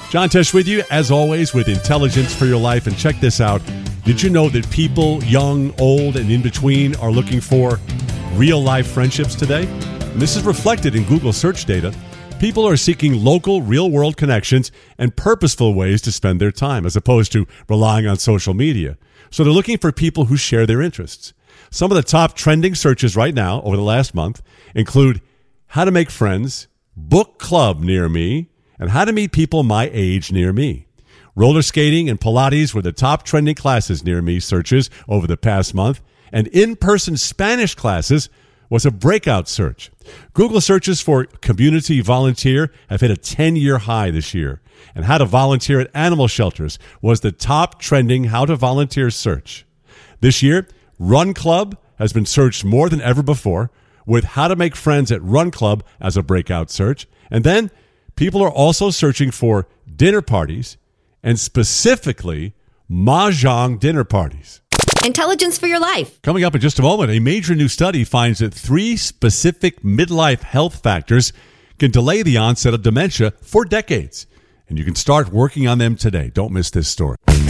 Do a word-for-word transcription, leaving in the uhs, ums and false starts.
John Tesh with you, as always, with Intelligence for Your Life. And check this out. Did you know that people, young, old, and in between, are looking for real-life friendships today? And this is reflected in Google search data. People are seeking local, real-world connections and purposeful ways to spend their time, as opposed to relying on social media. So they're looking for people who share their interests. Some of the top trending searches right now over the last month include how to make friends, book club near me, and how to meet people my age near me. Roller skating and Pilates were the top trending classes near me searches over the past month, and in-person Spanish classes was a breakout search. Google searches for community volunteer have hit a ten-year high this year, and how to volunteer at animal shelters was the top trending how to volunteer search. This year, Run Club has been searched more than ever before, with how to make friends at Run Club as a breakout search. And then people are also searching for dinner parties, and specifically mahjong dinner parties. Intelligence for Your Life. Coming up in just a moment, a major new study finds that three specific midlife health factors can delay the onset of dementia for decades. And you can start working on them today. Don't miss this story.